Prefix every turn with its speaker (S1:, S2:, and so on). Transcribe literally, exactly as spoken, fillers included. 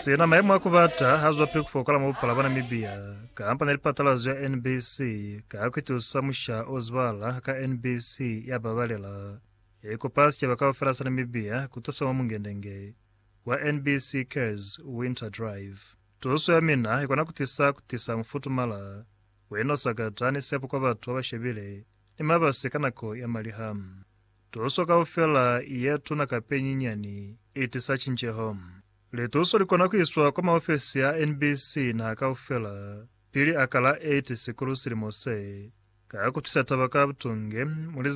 S1: Sina maimu akubata hazwa pili kufokola mabupala bana Namibia kaampa nilipatalazo ya N B C kaakitu samusha ozwala ka N B C ya babalela eko pasi ya bakawa ferasa Namibia kutosa wa mungendenge wa N B C Cares Winter Drive. Tuosu ya mina ikona kutisa kutisa mfutu mala weno sagatani sepo kwa batu wa bashebile ni mabasi kanako ya malihamu. Tuosu wakawafela yetu na kapenyi nyani itisa chinche home. Letuso likona kuiswa kwa maofisi ya N B C na akawafela pili akala eight sikuru silimose kaa kutisa tabaka butunge muliza